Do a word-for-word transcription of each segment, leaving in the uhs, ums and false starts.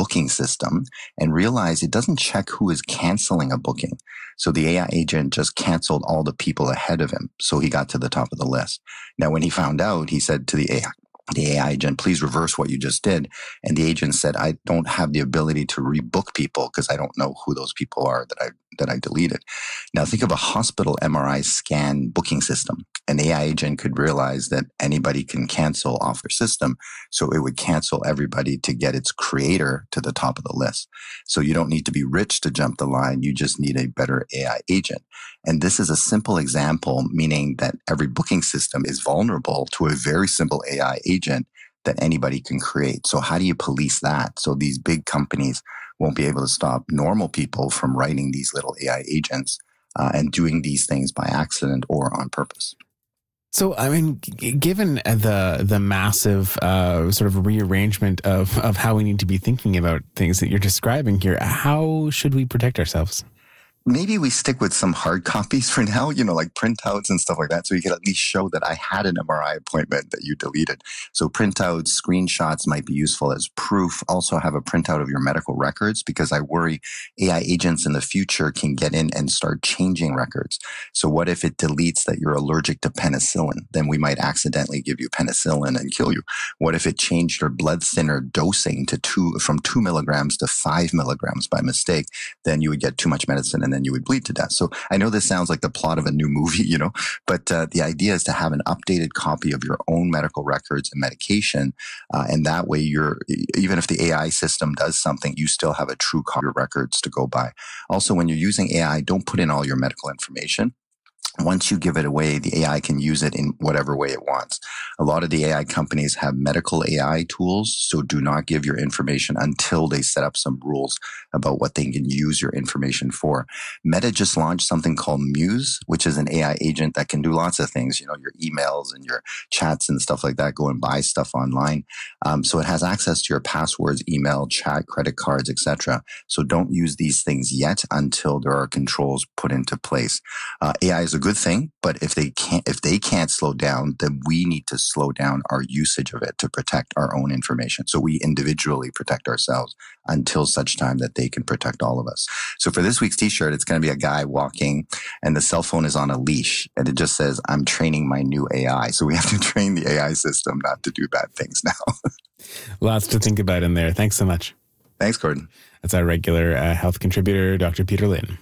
booking system and realized it doesn't check who is canceling a booking. So the A I agent just canceled all the people ahead of him. So he got to the top of the list. Now, when he found out, he said to the A I, the A I agent, please reverse what you just did. And the agent said, I don't have the ability to rebook people because I don't know who those people are that I that I deleted. Now think of a hospital M R I scan booking system. An A I agent could realize that anybody can cancel off their system. So it would cancel everybody to get its creator to the top of the list. So you don't need to be rich to jump the line. You just need a better A I agent. And this is a simple example, meaning that every booking system is vulnerable to a very simple A I agent that anybody can create. So how do you police that? So these big companies won't be able to stop normal people from writing these little A I agents uh, and doing these things by accident or on purpose. So, I mean, g- given the the massive uh, sort of rearrangement of, of how we need to be thinking about things that you're describing here, how should we protect ourselves? Maybe we stick with some hard copies for now, you know, like printouts and stuff like that. So you can at least show that I had an M R I appointment that you deleted. So printouts, screenshots might be useful as proof. Also have a printout of your medical records because I worry A I agents in the future can get in and start changing records. So what if it deletes that you're allergic to penicillin? Then we might accidentally give you penicillin and kill you. What if it changed your blood thinner dosing to two, from two milligrams to five milligrams by mistake? Then you would get too much medicine and then you would bleed to death. So I know this sounds like the plot of a new movie, you know, but uh, the idea is to have an updated copy of your own medical records and medication. Uh, and that way you're, even if the A I system does something, you still have a true copy of your records to go by. Also, when you're using A I, don't put in all your medical information. Once you give it away, the A I can use it in whatever way it wants. A lot of the A I companies have medical A I tools, so do not give your information until they set up some rules about what they can use your information for. Meta just launched something called Muse, which is an A I agent that can do lots of things, you know, your emails and your chats and stuff like that, go and buy stuff online. Um, so it has access to your passwords, email, chat, credit cards, et cetera. So don't use these things yet until there are controls put into place. Uh, A I is a good thing, but if they can't, if they can't slow down, then we need to slow down our usage of it to protect our own information. So we individually protect ourselves until such time that they can protect all of us. So for this week's t-shirt, it's going to be a guy walking and the cell phone is on a leash and it just says, I'm training my new A I. So we have to train the A I system not to do bad things now. Lots to think about in there. Thanks so much. Thanks, Gordon. That's our regular uh, health contributor, Doctor Peter Lynn.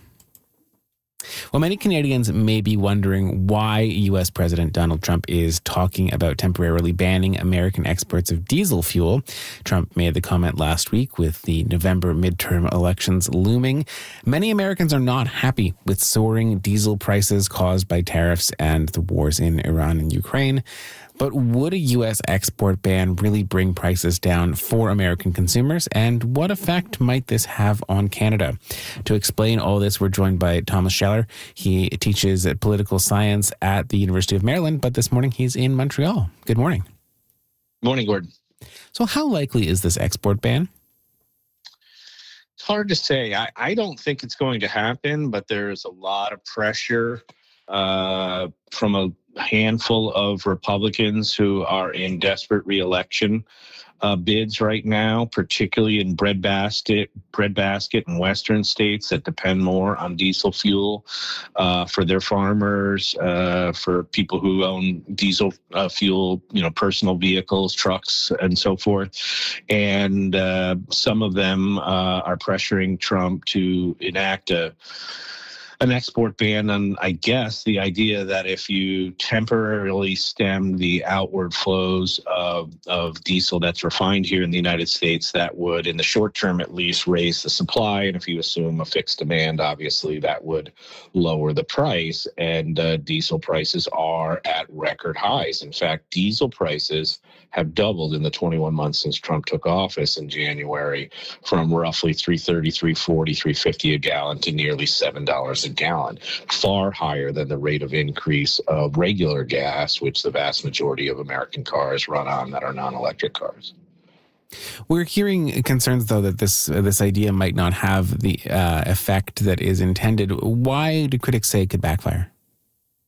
Well, many Canadians may be wondering why U S President Donald Trump is talking about temporarily banning American exports of diesel fuel. Trump made the comment last week with the November midterm elections looming. Many Americans are not happy with soaring diesel prices caused by tariffs and the wars in Iran and Ukraine. But would a U S export ban really bring prices down for American consumers? And what effect might this have on Canada? To explain all this, we're joined by Thomas Scheller. He teaches political science at the University of Maryland, but this morning he's in Montreal. Good morning. Morning, Gordon. So how likely is this export ban? It's hard to say. I, I don't think it's going to happen, but there's a lot of pressure uh, from a handful of Republicans who are in desperate reelection uh, bids right now, particularly in breadbasket, breadbasket and Western states that depend more on diesel fuel uh, for their farmers, uh, for people who own diesel uh, fuel, you know, personal vehicles, trucks, and so forth. And uh, some of them uh, are pressuring Trump to enact a an export ban, and I guess the idea that if you temporarily stem the outward flows of, of diesel that's refined here in the United States, that would, in the short term at least, raise the supply. And if you assume a fixed demand, obviously that would lower the price. And uh, diesel prices are at record highs. In fact, diesel prices have doubled in the twenty-one months since Trump took office in January, from roughly three thirty, three forty, three fifty a gallon to nearly seven dollars a gallon, far higher than the rate of increase of regular gas, which the vast majority of American cars run on that are non-electric cars. We're hearing concerns, though, that this uh, this idea might not have the uh, effect that is intended. Why do critics say it could backfire?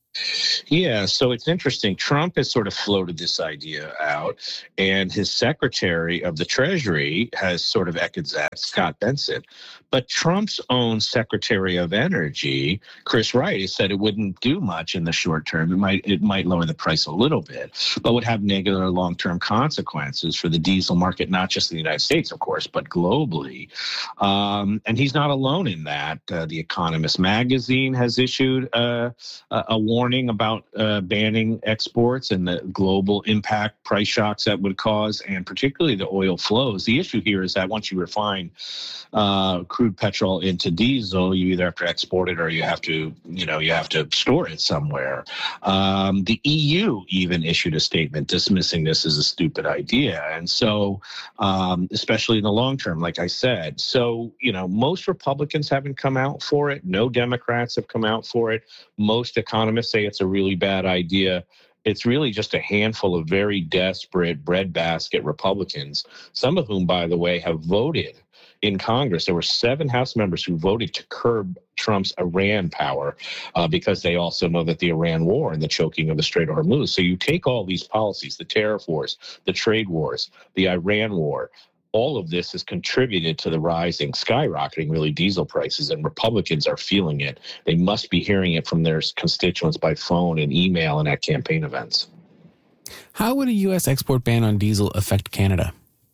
Yeah, so it's interesting. Trump has sort of floated this idea out, and his Secretary of the Treasury has sort of echoed that, Scott Bessent. But Trump's own Secretary of Energy, Chris Wright, has said it wouldn't do much in the short term. It might it might lower the price a little bit, but would have negative long-term consequences for the diesel market, not just in the United States, of course, but globally. Um, and he's not alone in that. Uh, the Economist magazine has issued uh, a, a warning about uh, banning exports and the global impact price shocks that would cause, and particularly the oil flows. The issue here is that once you refine uh, crude petrol into diesel, you either have to export it or you have to, you know, you have to store it somewhere. Um, the E U even issued a statement dismissing this as a stupid idea. And so, um, especially in the long term, like I said, so, you know, most Republicans haven't come out for it. No Democrats have come out for it. Most economists say it's a really bad idea. It's really just a handful of very desperate breadbasket Republicans, some of whom, by the way, have voted in Congress. There were seven House members who voted to curb Trump's Iran power uh, because they also know that the Iran war and the choking of the Strait of Hormuz. So you take all these policies, the tariff wars, the trade wars, the Iran war, all of this has contributed to the rising, skyrocketing, really, diesel prices, and Republicans are feeling it. They must be hearing it from their constituents by phone and email and at campaign events. How would a U S export ban on diesel affect Canada?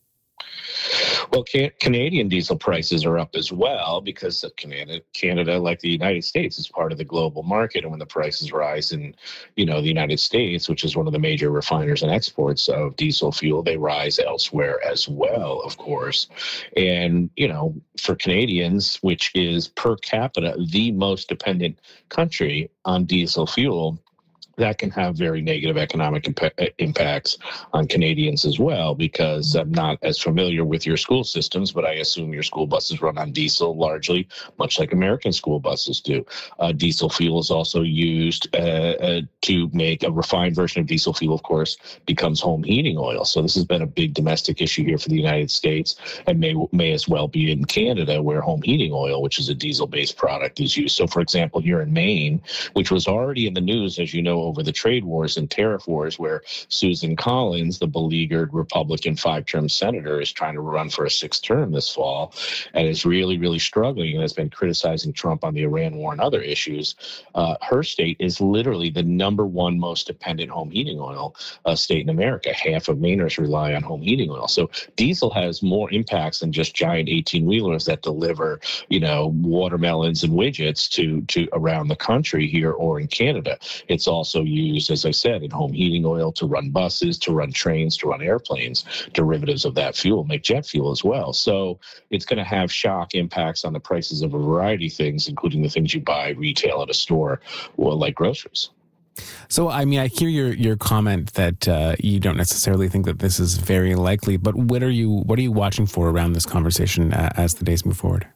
Well, can- Canadian diesel prices are up as well because Canada, Canada, like the United States, is part of the global market. And when the prices rise in, you know, the United States, which is one of the major refiners and exports of diesel fuel, they rise elsewhere as well, of course. And, you know, for Canadians, which is per capita the most dependent country on diesel fuel, that can have very negative economic imp- impacts on Canadians as well, because I'm not as familiar with your school systems, but I assume your school buses run on diesel largely, much like American school buses do. Uh, diesel fuel is also used uh, uh, to make a refined version of diesel fuel, of course, becomes home heating oil. So this has been a big domestic issue here for the United States, and may, may as well be in Canada, where home heating oil, which is a diesel-based product, is used. So, for example, here in Maine, which was already in the news, as you know, over the trade wars and tariff wars, where Susan Collins, the beleaguered Republican five-term senator, is trying to run for a sixth term this fall and is really, really struggling and has been criticizing Trump on the Iran war and other issues. Uh, her state is literally the number one most dependent home heating oil uh, state in America. Half of Mainers rely on home heating oil. So diesel has more impacts than just giant eighteen-wheelers that deliver, you know, watermelons and widgets to, to around the country here or in Canada. It's also used, as I said, in home heating oil to run buses, to run trains, to run airplanes. Derivatives of that fuel make jet fuel as well. So it's going to have shock impacts on the prices of a variety of things, including the things you buy retail at a store, or like groceries. So, I mean, I hear your, your comment that uh, you don't necessarily think that this is very likely, but what are you what are you watching for around this conversation uh, as the days move forward?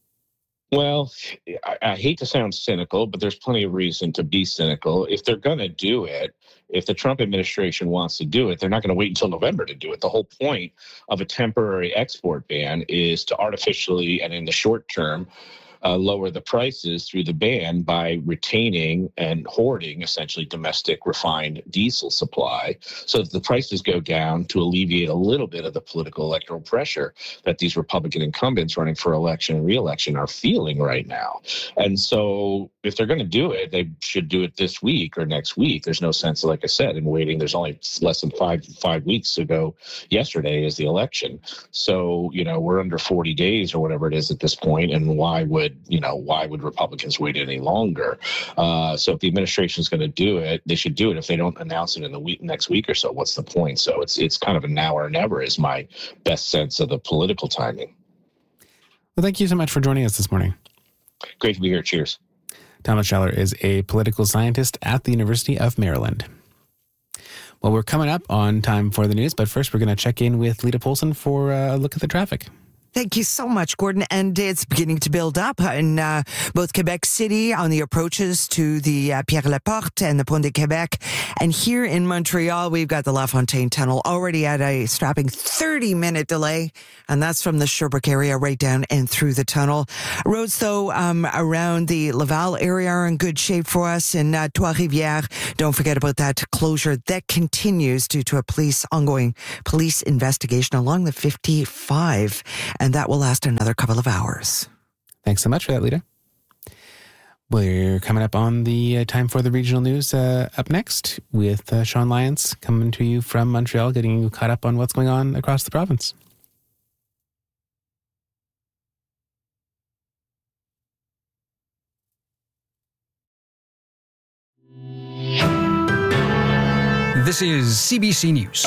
Well, I, I hate to sound cynical, but there's plenty of reason to be cynical. If they're going to do it, if the Trump administration wants to do it, they're not going to wait until November to do it. The whole point of a temporary export ban is to artificially and in the short term Uh, lower the prices through the ban by retaining and hoarding essentially domestic refined diesel supply so that the prices go down to alleviate a little bit of the political electoral pressure that these Republican incumbents running for election and re-election are feeling right now. And so if they're going to do it, they should do it this week or next week. There's no sense, like I said, in waiting. There's only less than five five weeks to go. Yesterday is the election. So, you know, we're under forty days or whatever it is at this point, and why would you know, why would Republicans wait any longer? Uh, so if the administration is going to do it, they should do it. If they don't announce it in the week, next week or so, what's the point? So it's it's kind of a now or never is my best sense of the political timing. Well, thank you so much for joining us this morning. Great to be here. Cheers. Thomas Scheller is a political scientist at the University of Maryland. Well, we're coming up on time for the news, but first we're going to check in with Lita Polson for a look at the traffic. Thank you so much, Gordon. And it's beginning to build up in uh, both Quebec City on the approaches to the uh, Pierre Laporte and the Pont de Quebec. And here in Montreal, we've got the La Fontaine Tunnel already at a strapping thirty-minute delay. And that's from the Sherbrooke area right down and through the tunnel. Roads, though, um, around the Laval area are in good shape for us. In uh, Trois-Rivières, don't forget about that closure that continues due to a police ongoing police investigation along the fifty-five. And that will last another couple of hours. Thanks so much for that, Lita. We're coming up on the uh, time for the regional news uh, up next with uh, Sean Lyons coming to you from Montreal, getting you caught up on what's going on across the province. This is C B C News.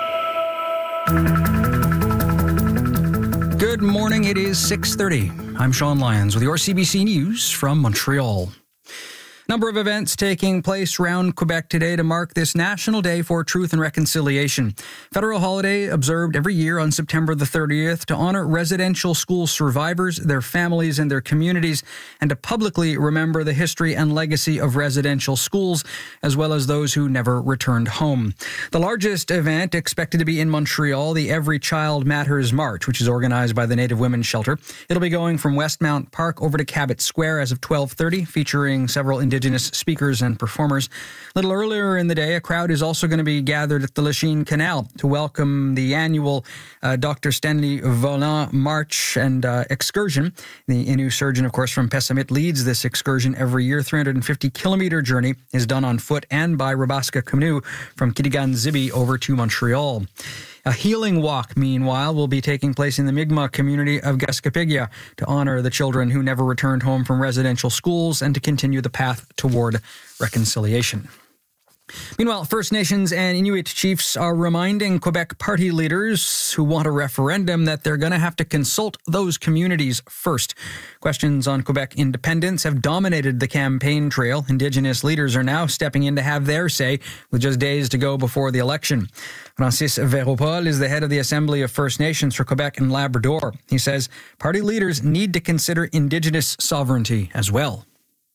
Good morning, it is six thirty. I'm Sean Lyons with your C B C News from Montreal. Number of events taking place around Quebec today to mark this National Day for Truth and Reconciliation. Federal holiday observed every year on September the thirtieth to honor residential school survivors, their families, and their communities, and to publicly remember the history and legacy of residential schools, as well as those who never returned home. The largest event expected to be in Montreal, the Every Child Matters March, which is organized by the Native Women's Shelter. It'll be going from Westmount Park over to Cabot Square as of twelve thirty, featuring several Indigenous speakers and performers. A little earlier in the day, a crowd is also going to be gathered at the Lachine Canal to welcome the annual uh, Doctor Stanley Volant March and uh, excursion. The Innu surgeon, of course, from Pessamit leads this excursion every year. three hundred fifty kilometer journey is done on foot and by Rabaska Canoe from Kitigan Zibi over to Montreal. A healing walk, meanwhile, will be taking place in the Mi'kmaq community of Gaskapigia to honor the children who never returned home from residential schools and to continue the path toward reconciliation. Meanwhile, First Nations and Inuit chiefs are reminding Quebec party leaders who want a referendum that they're going to have to consult those communities first. Questions on Quebec independence have dominated the campaign trail. Indigenous leaders are now stepping in to have their say with just days to go before the election. Francis Veropol is the head of the Assembly of First Nations for Quebec and Labrador. He says party leaders need to consider Indigenous sovereignty as well.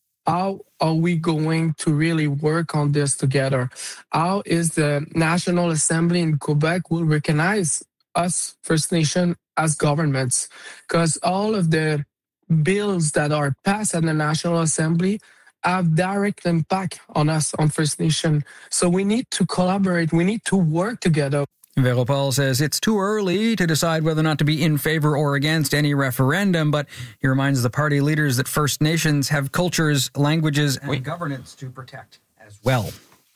How are we going to really work on this together? How is the National Assembly in Quebec will recognize us, First Nation, as governments? Because all of the bills that are passed at the National Assembly have direct impact on us, on First Nation. So we need to collaborate. We need to work together. Veropol says it's too early to decide whether or not to be in favor or against any referendum, but he reminds the party leaders that First Nations have cultures, languages, and governance to protect as well.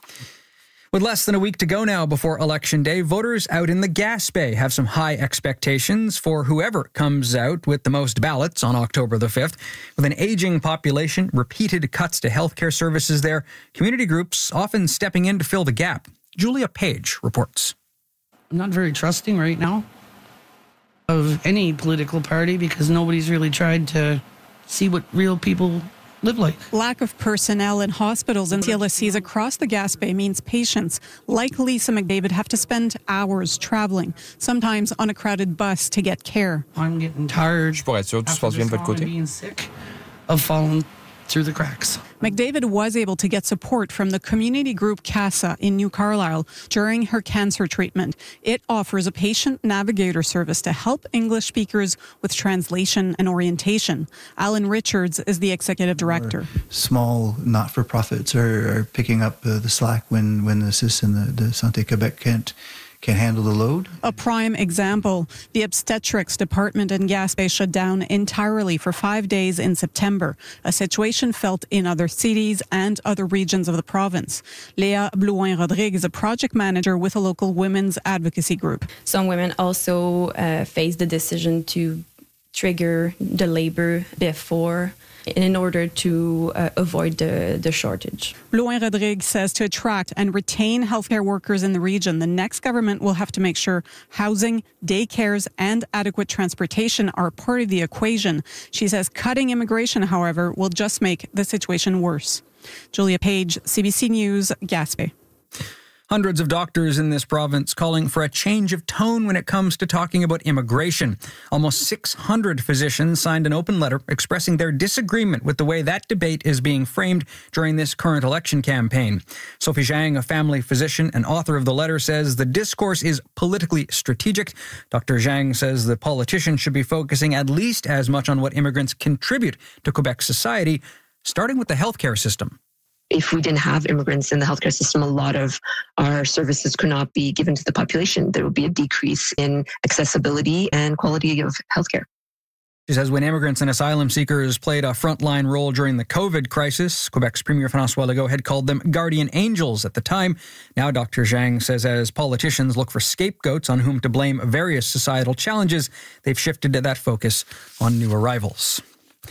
With less than a week to go now before Election Day, voters out in the Gaspé have some high expectations for whoever comes out with the most ballots on October the fifth. With an aging population, repeated cuts to healthcare services there, community groups often stepping in to fill the gap. Julia Page reports. I'm not very trusting right now of any political party because nobody's really tried to see what real people live like. Lack of personnel in hospitals and C L S Cs across the Gaspé means patients like Lisa McDavid have to spend hours traveling, sometimes on a crowded bus to get care. I'm getting tired Je pourrais être sûr, tout se passe bien de votre côté. Being sick of falling through the cracks. McDavid was able to get support from the community group CASA in New Carlisle during her cancer treatment. It offers a patient navigator service to help English speakers with translation and orientation. Alan Richards is the executive director. Small not-for-profits are, are picking up uh, the slack when, when the C I S and the, the Santé Québec can't can handle the load. A prime example, the obstetrics department in Gaspé shut down entirely for five days in September, a situation felt in other cities and other regions of the province. Léa Blouin-Rodrigue is a project manager with a local women's advocacy group. Some women also uh, face the decision to trigger the labor before in order to uh, avoid the, the shortage. Blouin-Rodrigue says to attract and retain healthcare workers in the region, the next government will have to make sure housing, daycares, and adequate transportation are part of the equation. She says cutting immigration, however, will just make the situation worse. Julia Page, C B C News, Gaspé. Hundreds of doctors in this province calling for a change of tone when it comes to talking about immigration. Almost six hundred physicians signed an open letter expressing their disagreement with the way that debate is being framed during this current election campaign. Sophie Zhang, a family physician and author of the letter, says the discourse is politically strategic. Doctor Zhang says the politicians should be focusing at least as much on what immigrants contribute to Quebec society, starting with the healthcare system. If we didn't have immigrants in the healthcare system, a lot of our services could not be given to the population. There would be a decrease in accessibility and quality of healthcare. She says when immigrants and asylum seekers played a frontline role during the COVID crisis, Quebec's Premier François Legault had called them guardian angels at the time. Now Doctor Zhang says as politicians look for scapegoats on whom to blame various societal challenges, they've shifted that focus on new arrivals.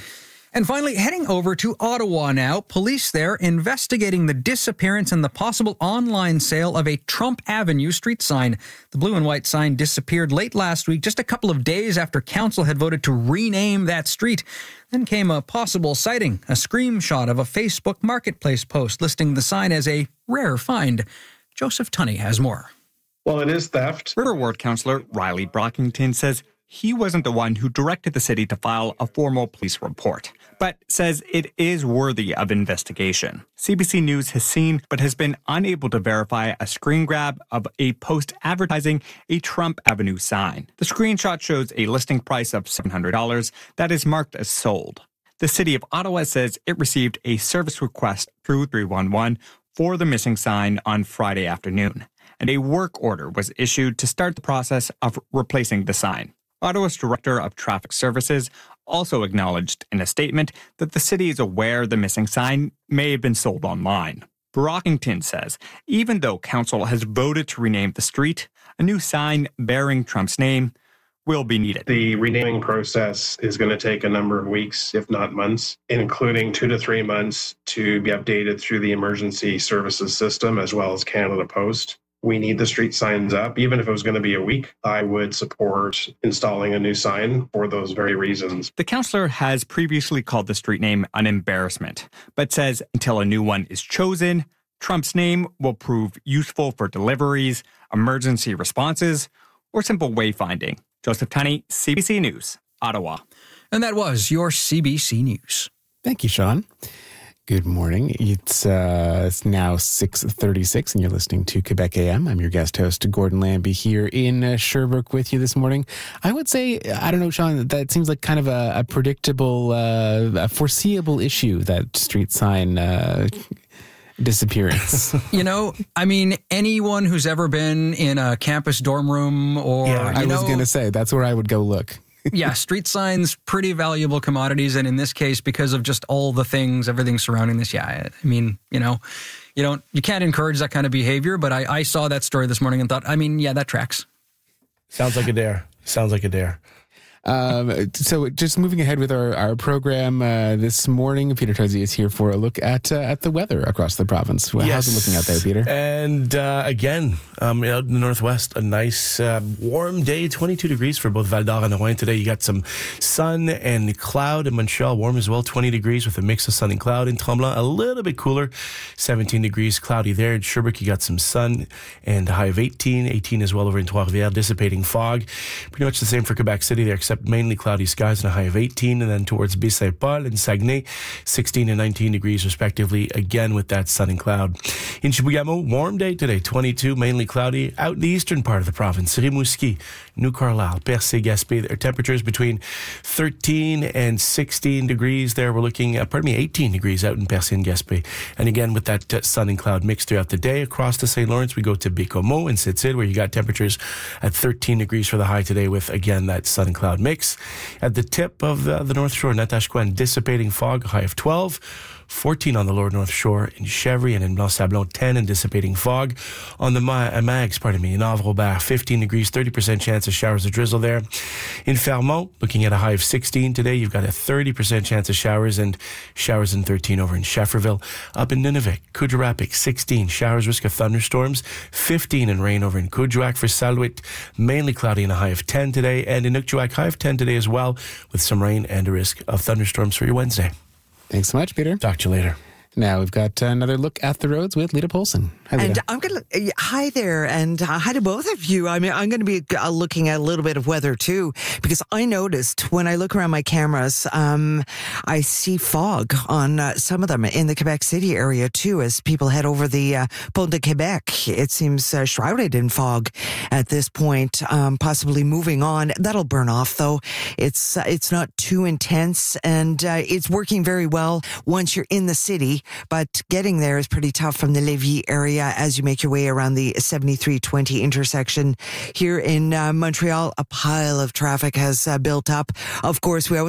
And finally, heading over to Ottawa now, police there investigating the disappearance and the possible online sale of a Trump Avenue street sign. The blue and white sign disappeared late last week, just a couple of days after council had voted to rename that street. Then came a possible sighting, a screenshot of a Facebook Marketplace post listing the sign as a rare find. Joseph Tunney has more. Well, it is theft. River Ward Councillor Riley Brockington says he wasn't the one who directed the city to file a formal police report, but says it is worthy of investigation. C B C News has seen but has been unable to verify a screen grab of a post advertising a Trump Avenue sign. The screenshot shows a listing price of seven hundred dollars that is marked as sold. The City of Ottawa says it received a service request through three one one for the missing sign on Friday afternoon, and a work order was issued to start the process of replacing the sign. Ottawa's Director of Traffic Services also acknowledged in a statement that the city is aware the missing sign may have been sold online. Brockington says even though council has voted to rename the street, a new sign bearing Trump's name will be needed. The renaming process is going to take a number of weeks, if not months, including two to three months to be updated through the emergency services system as well as Canada Post. We need the street signs up. Even if it was going to be a week, I would support installing a new sign for those very reasons. The councillor has previously called the street name an embarrassment, but says until a new one is chosen, Trump's name will prove useful for deliveries, emergency responses, or simple wayfinding. Joseph Tunney, C B C News, Ottawa. And that was your C B C News. Thank you, Sean. Good morning. It's, uh, it's now six thirty-six and you're listening to Quebec A M. I'm your guest host, Gordon Lambie, here in uh, Sherbrooke with you this morning. I would say, I don't know, Sean, that seems like kind of a, a predictable, uh, a foreseeable issue, that street sign uh, disappearance. You know, I mean, anyone who's ever been in a campus dorm room or, yeah, I you know, was going to say, that's where I would go look. Yeah, street signs, pretty valuable commodities. And in this case, because of just all the things, everything surrounding this, yeah, I mean, you know, you don't, you can't encourage that kind of behavior. But I, I saw that story this morning and thought, I mean, yeah, that tracks. Sounds like a dare. Sounds like a dare. Um, so just moving ahead with our, our program uh, this morning, Peter Tarzi is here for a look at uh, at the weather across the province. Well, yes. How's it looking out there, Peter? And uh, again, um, out in the northwest, a nice uh, warm day, twenty-two degrees for both Val d'Or and Rouen today. You got some sun and cloud in Montreal, warm as well, twenty degrees with a mix of sun and cloud. In Tremblant, a little bit cooler, seventeen degrees, cloudy there. In Sherbrooke, you got some sun and a high of eighteen, eighteen as well over in Trois-Rivières, dissipating fog. Pretty much the same for Quebec City there, except mainly cloudy skies and a high of eighteen, and then towards Baie-Saint-Paul and Saguenay, sixteen and nineteen degrees respectively, again with that sun and cloud. In Chibougamau, warm day today, twenty-two, mainly cloudy. Out in the eastern part of the province, Rimouski, New Carlisle, Percé, Gaspé, their temperatures between thirteen and sixteen degrees there. We're looking at, pardon me, eighteen degrees out in Percé and Gaspé. And again, with that uh, sun and cloud mix throughout the day. Across the Saint Lawrence, we go to Bécomo and Sept-Îles, where you got temperatures at thirteen degrees for the high today with, again, that sun and cloud mix. At the tip of the, the North Shore, Natashquan, dissipating fog, high of twelve. fourteen on the Lower North Shore in Chevry and in Blanc-Sablon, ten and dissipating fog. On the Ma- Mags, pardon me, in Havre-Robert, fifteen degrees, thirty percent chance of showers of drizzle there. In Fermont, looking at a high of sixteen today, you've got a thirty percent chance of showers and showers in thirteen over in Schefferville. Up in Nunavik, Kuujjuaq, sixteen, showers, risk of thunderstorms, fifteen and rain over in Kuujjuaq. For Saluit, mainly cloudy and a high of ten today, and in Nuku'ak, high of ten today as well, with some rain and a risk of thunderstorms for your Wednesday. Thanks so much, Peter. Talk to you later. Now we've got another look at the roads with Lita Polson. Hi, and Lita. I'm going to, hi there, and uh, hi to both of you. I mean, I'm going to be uh, looking at a little bit of weather too, because I noticed when I look around my cameras, um, I see fog on uh, some of them in the Quebec City area too, as people head over the uh, Pont de Quebec. It seems uh, shrouded in fog at this point, um, possibly moving on. That'll burn off though. It's, uh, it's not too intense, and uh, it's working very well once you're in the city, but getting there is pretty tough from the Lévis area as you make your way around the seventy-three twenty intersection here in uh, Montreal. A pile of traffic has uh, built up. Of course, we always